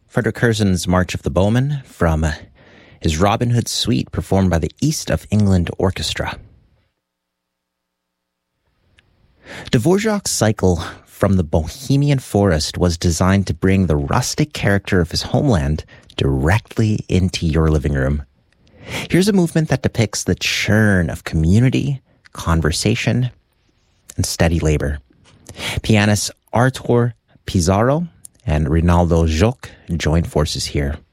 Frederick Curzon's March of the Bowmen from his Robin Hood Suite performed by the East of England Orchestra. Dvorak's cycle from the Bohemian forest was designed to bring the rustic character of his homeland directly into your living room. Here's a movement that depicts the churn of community, conversation, and steady labor. Pianists Artur Pizarro and Rinaldo Joc join forces here.